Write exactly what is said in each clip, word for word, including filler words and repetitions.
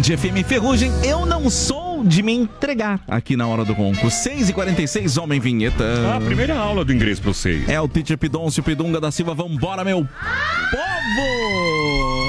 Band F M Ferrugem, eu não sou de me entregar aqui na hora do ronco. seis e quarenta e seis, homem vinheta. Ah, primeira aula do inglês pra vocês. É o Teacher Pidoncio Pidunga da Silva. Vambora, meu povo!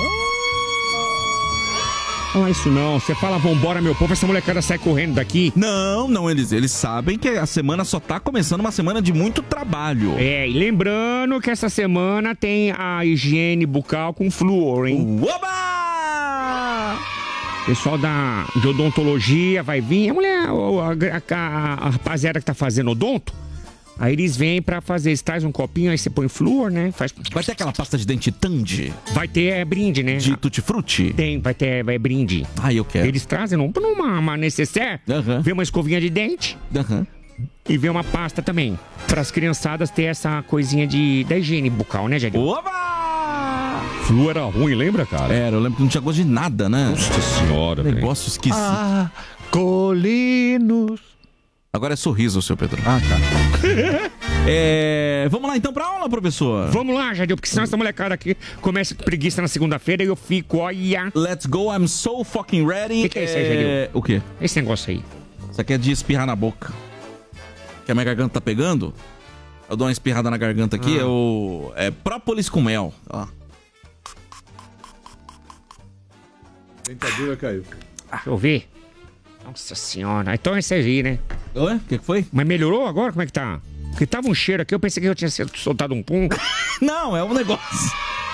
Fala isso não, você fala vambora, meu povo, essa molecada sai correndo daqui. Não, não, eles, eles sabem que a semana só tá começando, uma semana de muito trabalho. É, e lembrando que essa semana tem a higiene bucal com flúor, hein? Oba! Pessoal da, de odontologia vai vir, a mulher, a, a, a, a rapaziada que tá fazendo odonto, aí eles vêm pra fazer, eles trazem um copinho, aí você põe flúor, né? Faz... Vai ter aquela pasta de dente Tandy? Vai ter, é brinde, né? De tutti-frutti? Tem, vai ter, vai brinde. Ah, eu quero. Eles trazem num, numa uma necessaire, uhum. Vem uma escovinha de dente, uhum. E vem uma pasta também, para as criançadas ter essa coisinha de, da higiene bucal, né, Jair? Oba! Flúor era ruim, lembra, cara? Era, eu lembro que não tinha gosto de nada, né? Nossa senhora, velho. Negócio esquisito. Ah, colinos. Agora é sorriso, seu Pedro. Ah, tá. É, vamos lá então pra aula, professor? Vamos lá, Jadil, porque senão essa molecada aqui começa com preguiça na segunda-feira e eu fico, olha... Let's go, I'm so fucking ready. O que, que é isso aí, Jadil? O quê? Esse negócio aí. Isso aqui é de espirrar na boca. Que a minha garganta tá pegando. Eu dou uma espirrada na garganta aqui, ah. é o... É própolis com mel, ó. Dentadura caiu. Deixa eu ver. Nossa senhora. Então é isso aí, né? Ué? O que, que foi? Mas melhorou agora? Como é que tá? Porque tava um cheiro aqui, eu pensei que eu tinha soltado um pum. Não, é um negócio.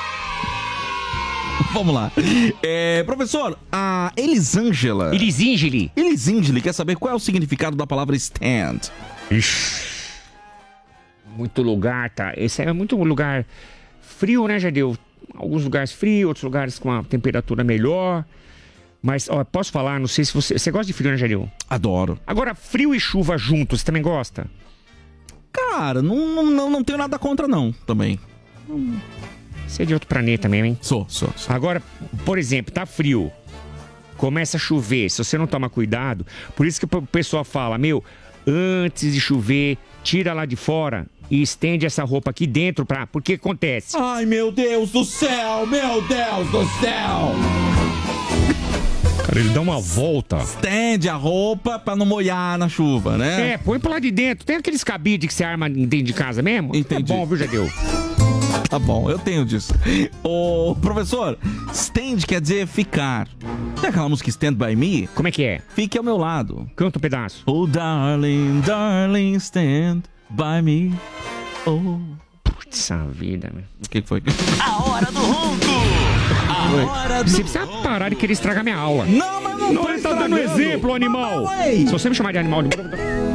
Vamos lá. É, professor, a Elisângela... Elisíngeli. Elisíngeli quer saber qual é o significado da palavra stand. Ixi. Muito lugar, tá? Esse é muito lugar frio, né, Jadeu? Alguns lugares frios, outros lugares com uma temperatura melhor. Mas, ó, posso falar, não sei se você... Você gosta de frio, né, Jadeu? Adoro. Agora, frio e chuva juntos, você também gosta? Cara, não, não, não tenho nada contra, não, também. Você é de outro planeta mesmo, hein? Sou, sou, sou. Agora, por exemplo, tá frio. Começa a chover, se você não toma cuidado... Por isso que o pessoal fala, meu... Antes de chover, tira lá de fora e estende essa roupa aqui dentro pra... Porque acontece. Ai, meu Deus do céu! Meu Deus do céu! Cara, ele dá uma volta. Estende a roupa pra não molhar na chuva, né? É, põe pra lá de dentro. Tem aqueles cabides que você arma dentro de casa mesmo? Entendi. É bom, viu, Jadeu? Tá bom, eu tenho disso. Ô, professor, stand quer dizer ficar. Tem aquela música Stand By Me? Como é que é? Fique ao meu lado. Canta um pedaço. Oh, darling, darling, stand by me. Oh. Putz, a vida, meu. O que foi? A hora do ronco! A Oi. hora do Você precisa parar de querer estragar minha aula. Não, mas não, não tô ele tá dando exemplo, animal. Não, não, Se você me chamar de animal... De...